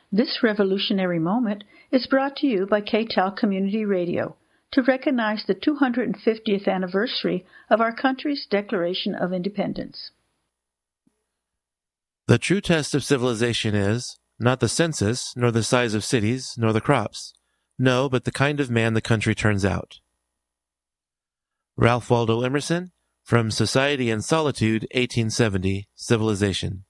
This revolutionary moment is brought to you by KTAL Community Radio to recognize the 250th anniversary of our country's Declaration of Independence. The true test of civilization is not the census, nor the size of cities, nor the crops. No, but the kind of man the country turns out. Ralph Waldo Emerson, from Society and Solitude, 1870, Civilization.